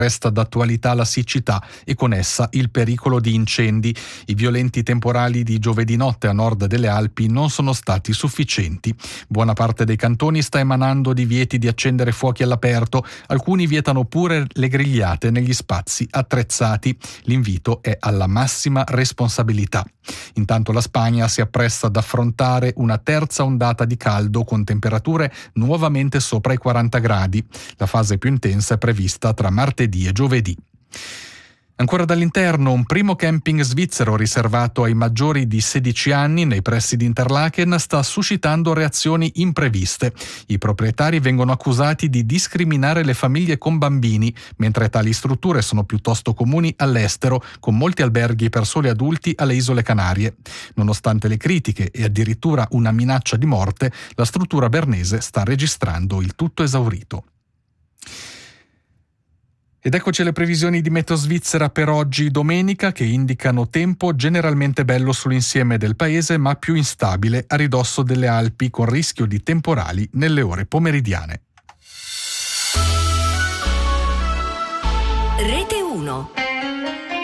Resta d'attualità la siccità e con essa il pericolo di incendi. I violenti temporali di giovedì notte a nord delle Alpi non sono stati sufficienti. Buona parte dei cantoni sta emanando divieti di accendere fuochi all'aperto. Alcuni vietano pure le grigliate negli spazi attrezzati. L'invito è alla massima responsabilità. Intanto la Spagna si appresta ad affrontare una terza ondata di caldo con temperature nuovamente sopra i 40 gradi. La fase più intensa è prevista tra martedì e giovedì. Ancora dall'interno, un primo camping svizzero riservato ai maggiori di 16 anni nei pressi di Interlaken sta suscitando reazioni impreviste. I proprietari vengono accusati di discriminare le famiglie con bambini, mentre tali strutture sono piuttosto comuni all'estero, con molti alberghi per soli adulti alle Isole Canarie. Nonostante le critiche e addirittura una minaccia di morte, la struttura bernese sta registrando il tutto esaurito. Ed eccoci alle previsioni di meteo svizzera per oggi domenica, che indicano tempo generalmente bello sull'insieme del paese ma più instabile a ridosso delle Alpi, con rischio di temporali nelle ore pomeridiane. Rete 1.